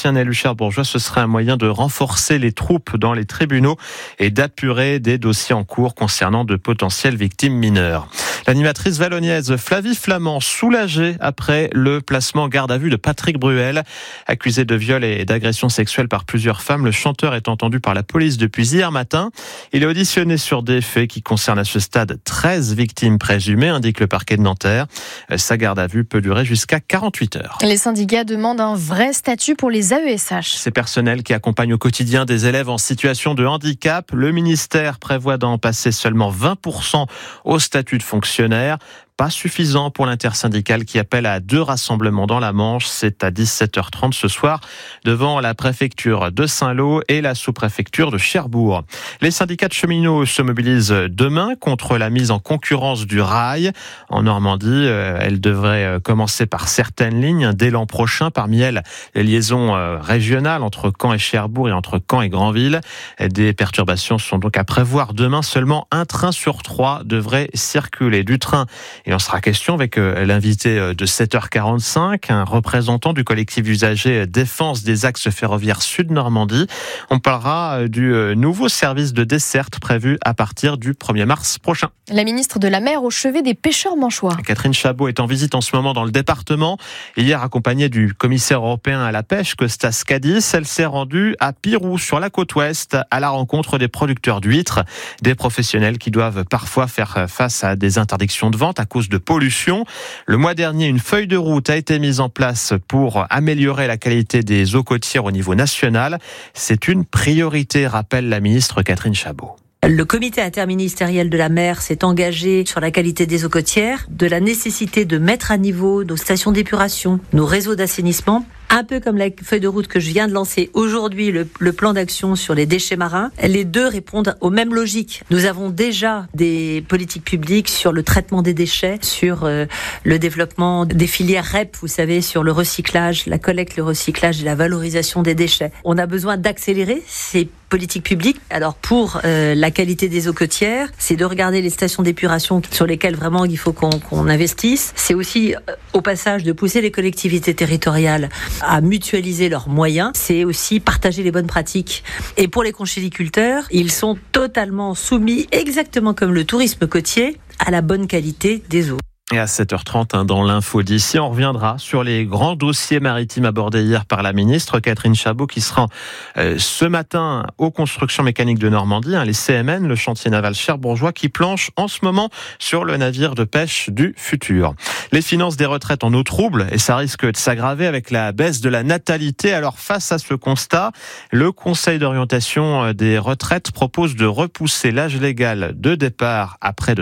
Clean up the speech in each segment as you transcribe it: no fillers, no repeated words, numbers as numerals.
l'ancien élu cherbourgeois, ce serait un moyen de renforcer les troupes dans les tribunaux et d'apurer des dossiers en cours concernant de potentielles victimes mineures. L'animatrice vallonniaise Flavie Flamand, soulagée après le placement en garde à vue de Patrick Bruel. Accusé de viol et d'agression sexuelle par plusieurs femmes, le chanteur est entendu par la police depuis hier matin. Il est auditionné sur des faits qui concernent à ce stade 13 victimes présumées, indique le parquet de Nanterre. Sa garde à vue peut durer jusqu'à 48 heures. Les syndicats demandent un vrai statut pour les AESH. Ces personnels qui accompagnent au quotidien des élèves en situation de handicap, le ministère prévoit d'en passer seulement 20% au statut de fonctionnaire. Pas suffisant pour l'intersyndicale qui appelle à 2 rassemblements dans la Manche. C'est à 17h30 ce soir devant la préfecture de Saint-Lô et la sous-préfecture de Cherbourg. Les syndicats de cheminots se mobilisent demain contre la mise en concurrence du rail. En Normandie, elle devrait commencer par certaines lignes dès l'an prochain. Parmi elles, les liaisons régionales entre Caen et Cherbourg et entre Caen et Granville. Des perturbations sont donc à prévoir demain. Seulement un train sur 3 devrait circuler. Du train, il en sera question avec l'invité de 7h45, un représentant du collectif d'usagers Défense des axes ferroviaires Sud-Normandie. On parlera du nouveau service de desserte prévu à partir du 1er mars prochain. La ministre de la Mer au chevet des pêcheurs manchois. Catherine Chabot est en visite en ce moment dans le département. Hier, accompagnée du commissaire européen à la pêche, Kostas Kadis, elle s'est rendue à Pirou, sur la côte ouest, à la rencontre des producteurs d'huîtres, des professionnels qui doivent parfois faire face à des interdictions de vente à cause de pollution. Le mois dernier, une feuille de route a été mise en place pour améliorer la qualité des eaux côtières au niveau national. C'est une priorité, rappelle la ministre Catherine Chabot. Le comité interministériel de la mer s'est engagé sur la qualité des eaux côtières, de la nécessité de mettre à niveau nos stations d'épuration, nos réseaux d'assainissement. Un peu comme la feuille de route que je viens de lancer aujourd'hui, le plan d'action sur les déchets marins, les deux répondent aux mêmes logiques. Nous avons déjà des politiques publiques sur le traitement des déchets, sur le développement des filières REP, vous savez, sur le recyclage, la collecte, le recyclage et la valorisation des déchets. On a besoin d'accélérer ces politiques publiques. Alors pour la qualité des eaux côtières, c'est de regarder les stations d'épuration sur lesquelles vraiment il faut qu'on investisse. C'est aussi au passage de pousser les collectivités territoriales à mutualiser leurs moyens. C'est aussi partager les bonnes pratiques. Et pour les conchyliculteurs, ils sont totalement soumis, exactement comme le tourisme côtier, à la bonne qualité des eaux. Et à 7h30, dans l'info d'ici, on reviendra sur les grands dossiers maritimes abordés hier par la ministre Catherine Chabot, qui se rend ce matin aux constructions mécaniques de Normandie, les CMN, le chantier naval cherbourgeois, qui planche en ce moment sur le navire de pêche du futur. Les finances des retraites en eau trouble, et ça risque de s'aggraver avec la baisse de la natalité. Alors face à ce constat, le Conseil d'orientation des retraites propose de repousser l'âge légal de départ à près de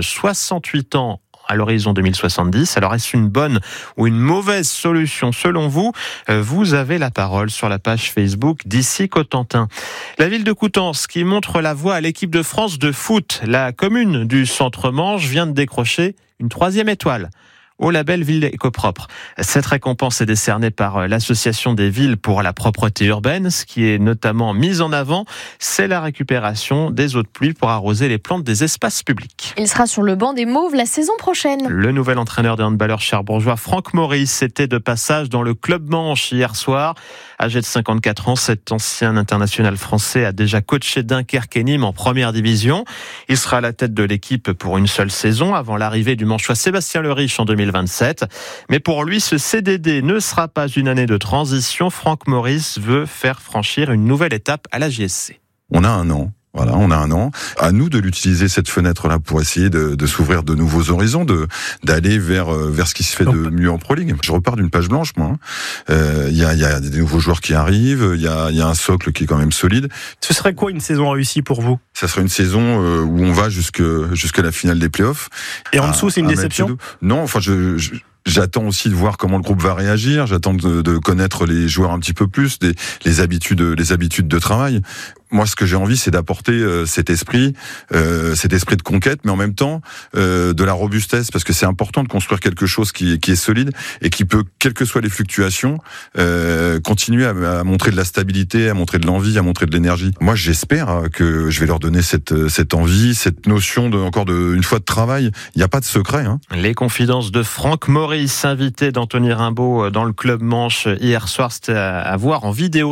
68 ans à l'horizon 2070. Alors, est-ce une bonne ou une mauvaise solution selon vous ? Vous avez la parole sur la page Facebook d'Ici Cotentin. La ville de Coutances qui montre la voie à l'équipe de France de foot. La commune du Centre-Manche vient de décrocher une 3e étoile au label Ville éco-propre. Cette récompense est décernée par l'Association des villes pour la propreté urbaine. Ce qui est notamment mis en avant, c'est la récupération des eaux de pluie pour arroser les plantes des espaces publics. Il sera sur le banc des Mauves la saison prochaine. Le nouvel entraîneur des handballeurs cherbourgeois, Franck Maurice, était de passage dans le club Manche hier soir. Âgé de 54 ans, cet ancien international français a déjà coaché Dunkerque et Nîmes en première division. Il sera à la tête de l'équipe pour une seule saison avant l'arrivée du Manchois Sébastien Leriche en 2027. Mais pour lui, ce CDD ne sera pas une année de transition. Franck Maurice veut faire franchir une nouvelle étape à la JSC. On a un an. Voilà, on a un an. À nous de l'utiliser, cette fenêtre-là, pour essayer de s'ouvrir de nouveaux horizons, d'aller vers ce qui se fait de mieux en Pro League. Je repars d'une page blanche, moi. Il y a des nouveaux joueurs qui arrivent. Il y a un socle qui est quand même solide. Ce serait quoi une saison réussie pour vous ? Ça serait une saison où on va jusqu'à la finale des playoffs. Et en dessous, c'est une déception ? Non, enfin, j'attends aussi de voir comment le groupe va réagir. J'attends de connaître les joueurs un petit peu plus, les habitudes de travail. Moi, ce que j'ai envie, c'est d'apporter cet esprit de conquête, mais en même temps de la robustesse, parce que c'est important de construire quelque chose qui est solide et qui peut, quelles que soient les fluctuations, continuer à montrer de la stabilité, à montrer de l'envie, à montrer de l'énergie. Moi, j'espère que je vais leur donner cette envie, cette notion une fois de travail. Il n'y a pas de secret. Les confidences de Franck Maurice, invité d'Anthony Rimbaud dans le club Manche hier soir, c'était à voir en vidéo